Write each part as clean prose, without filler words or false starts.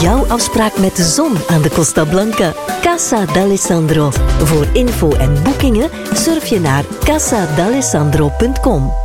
jouw afspraak met de zon aan de Costa Blanca. Casa d'Alessandro. Voor info en boekingen surf je naar casadalessandro.com.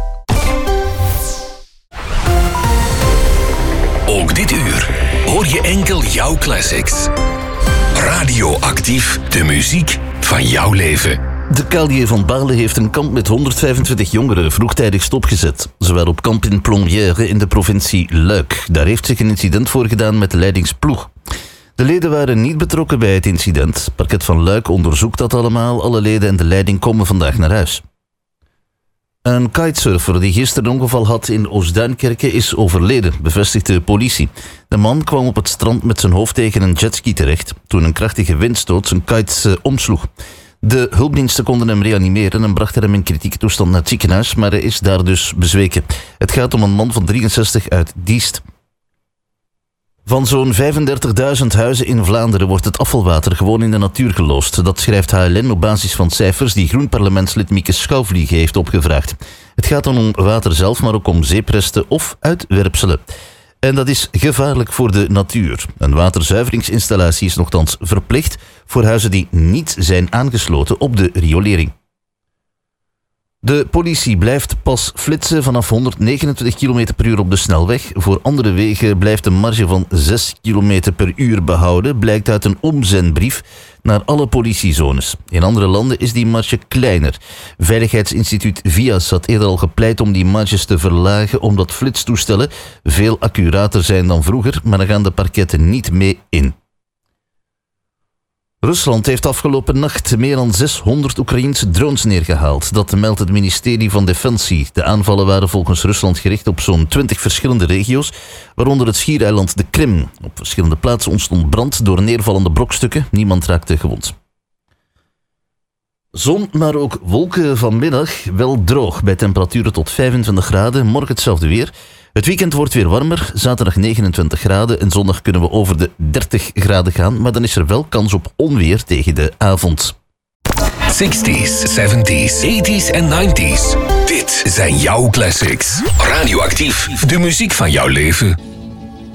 Ook dit uur hoor je enkel jouw classics. Radioactief, de muziek van jouw leven. De Calier van Baarle heeft een kamp met 125 jongeren vroegtijdig stopgezet. Ze waren op kamp in Plombières in de provincie Luik. Daar heeft zich een incident voorgedaan met de leidingsploeg. De leden waren niet betrokken bij het incident. Het parket van Luik onderzoekt dat allemaal. Alle leden en de leiding komen vandaag naar huis. Een kitesurfer die gisteren een ongeval had in Oostduinkerke is overleden, bevestigt de politie. De man kwam op het strand met zijn hoofd tegen een jetski terecht toen een krachtige windstoot zijn kite omsloeg. De hulpdiensten konden hem reanimeren en brachten hem in kritieke toestand naar het ziekenhuis, maar hij is daar dus bezweken. Het gaat om een man van 63 uit Diest. Van zo'n 35.000 huizen in Vlaanderen wordt het afvalwater gewoon in de natuur geloosd. Dat schrijft HLN op basis van cijfers die Groen-parlementslid Mieke Schouwvliege heeft opgevraagd. Het gaat dan om water zelf, maar ook om zeepresten of uitwerpselen. En dat is gevaarlijk voor de natuur. Een waterzuiveringsinstallatie is nogthans verplicht voor huizen die niet zijn aangesloten op de riolering. De politie blijft pas flitsen vanaf 129 km per uur op de snelweg. Voor andere wegen blijft een marge van 6 km per uur behouden, blijkt uit een omzendbrief naar alle politiezones. In andere landen is die marge kleiner. Veiligheidsinstituut VIAS had eerder al gepleit om die marges te verlagen, omdat flitstoestellen veel accurater zijn dan vroeger, maar daar gaan de parketten niet mee in. Rusland heeft afgelopen nacht meer dan 600 Oekraïense drones neergehaald. Dat meldt het ministerie van Defensie. De aanvallen waren volgens Rusland gericht op zo'n 20 verschillende regio's, waaronder het schiereiland de Krim. Op verschillende plaatsen ontstond brand door neervallende brokstukken. Niemand raakte gewond. Zon, maar ook wolken vanmiddag. Wel droog bij temperaturen tot 25 graden. Morgen hetzelfde weer. Het weekend wordt weer warmer, zaterdag 29 graden en zondag kunnen we over de 30 graden gaan, maar dan is er wel kans op onweer tegen de avond. 60s, 70s, 80s en 90s. Dit zijn jouw classics. Radioactief, de muziek van jouw leven.